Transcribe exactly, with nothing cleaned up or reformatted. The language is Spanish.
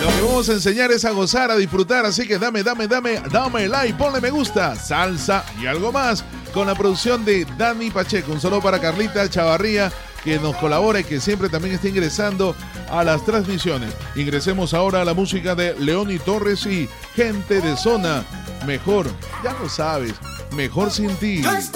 Lo que vamos a enseñar es a gozar, a disfrutar, así que dame, dame, dame, dame like, ponle me gusta, salsa y algo más con la producción de Dani Pacheco. Un saludo para Carlita Chavarría, que nos colabora y que siempre también está ingresando a las transmisiones. Ingresemos ahora a la música de Leoni Torres y Gente de Zona. Mejor, ya lo sabes, mejor sin ti. Yo estoy